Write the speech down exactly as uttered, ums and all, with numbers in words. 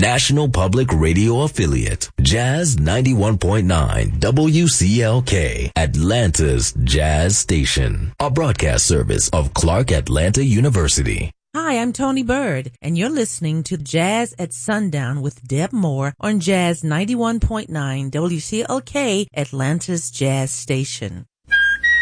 National Public Radio affiliate, Jazz ninety-one point nine W C L K, Atlanta's Jazz Station, a broadcast service of Clark Atlanta University. Hi, I'm Tony Bird, and you're listening to Jazz at Sundown with Deb Moore on Jazz ninety-one point nine W C L K, Atlanta's Jazz Station.